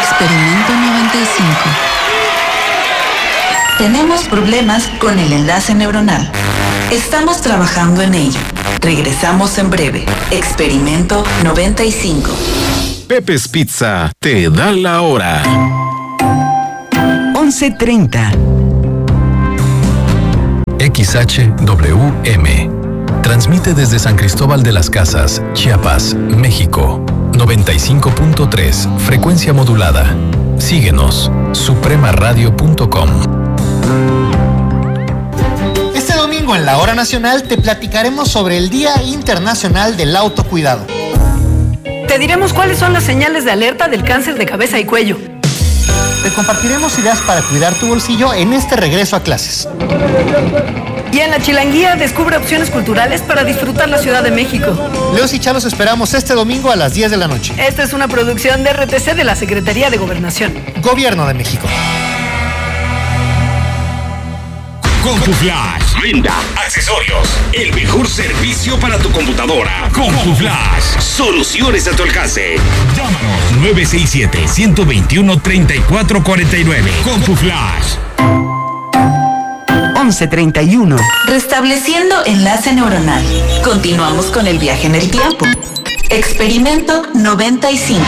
Experimento 95. Tenemos problemas con el enlace neuronal. Estamos trabajando en ello. Regresamos en breve. Experimento 95. Pepe's Pizza te da la hora. 11:30. XHWM. Transmite desde San Cristóbal de las Casas, Chiapas, México. 95.3, frecuencia modulada. Síguenos, supremaradio.com. Este domingo en la Hora Nacional te platicaremos sobre el Día Internacional del Autocuidado. Te diremos cuáles son las señales de alerta del cáncer de cabeza y cuello. Te compartiremos ideas para cuidar tu bolsillo en este regreso a clases. Y en la Chilanguía descubre opciones culturales para disfrutar la Ciudad de México. Leos y Chalos esperamos este domingo a las 10 de la noche. Esta es una producción de RTC de la Secretaría de Gobernación. Gobierno de México. CompuFlash. Venta, accesorios, el mejor servicio para tu computadora. CompuFlash. Soluciones a tu alcance. Llámanos 967-121-3449. CompuFlash. 11:31. Restableciendo enlace neuronal. Continuamos con el viaje en el tiempo. Experimento 95.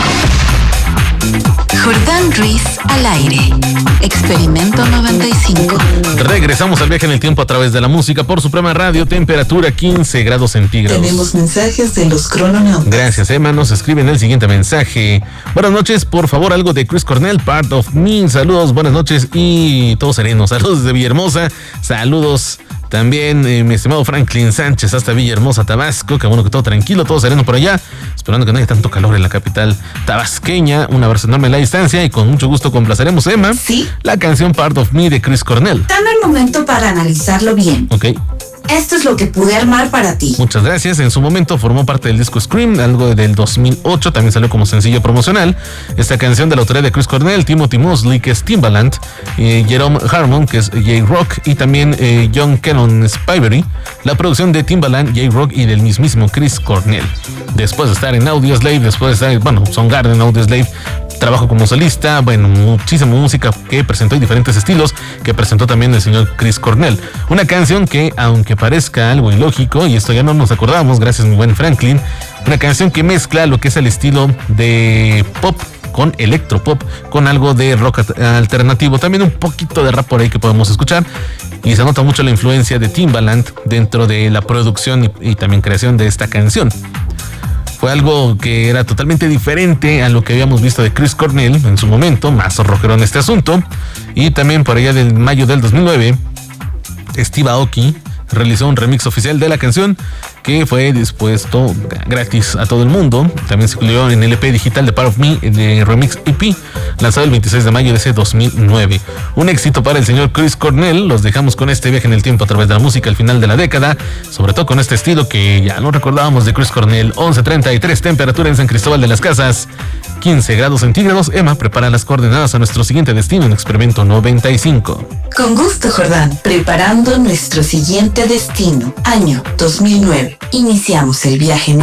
Jordán Ruiz al aire. Experimento 95. Regresamos al viaje en el tiempo a través de la música por Suprema Radio. Temperatura 15 grados centígrados. Tenemos mensajes de los crononautas. Gracias, Emma. Nos escriben el siguiente mensaje. Buenas noches, por favor, algo de Chris Cornell, Part of Me. Saludos, buenas noches y todo sereno. Saludos de Villahermosa. Saludos también, mi estimado Franklin Sánchez, hasta Villahermosa, Tabasco. Que bueno que todo tranquilo, todo sereno por allá. Esperando que no haya tanto calor en la capital tabasqueña. Un abrazo enorme a la distancia y con mucho gusto complaceremos, Emma, sí, la canción Part of Me de Chris Cornell. Dame el momento para analizarlo bien. Ok. Esto es lo que pude armar para ti. Muchas gracias. En su momento formó parte del disco Scream, algo del 2008. También salió como sencillo promocional. Esta canción de la autoría de Chris Cornell, Timothy Mosley, que es Timbaland, Jerome Harmon, que es J-Rock, y también John Cannon Spivery. La producción de Timbaland, J-Rock y del mismísimo Chris Cornell. Después de estar en Audioslave, después de estar, Soundgarden, Audioslave, trabajo como solista, muchísima música que presentó y diferentes estilos que presentó también el señor Chris Cornell. Una canción que, aunque parezca algo ilógico, y esto ya no nos acordamos, gracias mi buen Franklin, una canción que mezcla lo que es el estilo de pop con electropop, con algo de rock alternativo, también un poquito de rap por ahí que podemos escuchar, y se nota mucho la influencia de Timbaland dentro de la producción y también creación de esta canción. Fue algo que era totalmente diferente a lo que habíamos visto de Chris Cornell en su momento, más rockero en este asunto. Y también por allá del mayo del 2009, Steve Aoki realizó un remix oficial de la canción que fue dispuesto gratis a todo el mundo. También se incluyó en el EP digital de Part of Me, de Remix EP, lanzado el 26 de mayo de ese 2009. Un éxito para el señor Chris Cornell. Los dejamos con este viaje en el tiempo a través de la música al final de la década, sobre todo con este estilo que ya no recordábamos de Chris Cornell. 11:33, temperatura en San Cristóbal de las Casas, 15 grados centígrados. Emma prepara las coordenadas a nuestro siguiente destino en Experimento 95. Con gusto, Jordán. Preparando nuestro siguiente destino, año 2009. Iniciamos el viaje